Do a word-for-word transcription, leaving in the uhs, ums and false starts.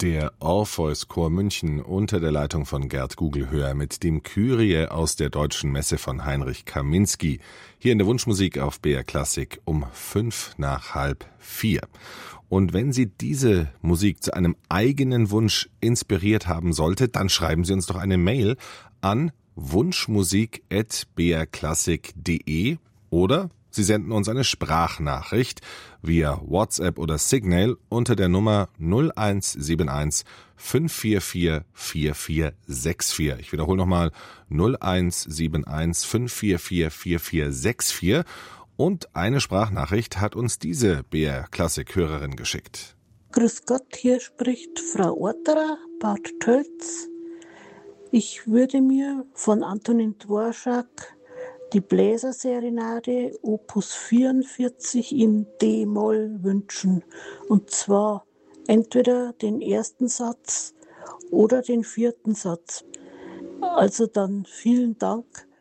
Der Orpheus-Chor München unter der Leitung von Gerd Gugelhöher mit dem Kyrie aus der Deutschen Messe von Heinrich Kaminski. Hier in der Wunschmusik auf B R Klassik um fünf nach halb vier. Und wenn Sie diese Musik zu einem eigenen Wunsch inspiriert haben sollte, dann schreiben Sie uns doch eine Mail an wunschmusik at b r klassik punkt de oder Sie senden uns eine Sprachnachricht via WhatsApp oder Signal unter der Nummer null eins sieben eins fünf vier vier vier vier sechs vier. Ich wiederhole nochmal null eins sieben eins fünf vier vier vier vier sechs vier. Und eine Sprachnachricht hat uns diese B R-Klassik-Hörerin geschickt. Grüß Gott, hier spricht Frau Orterer, Bad Tölz. Ich würde mir von Antonin Dvorak die Bläserserenade Opus vierundvierzig in D-Moll wünschen. Und zwar entweder den ersten Satz oder den vierten Satz. Also dann vielen Dank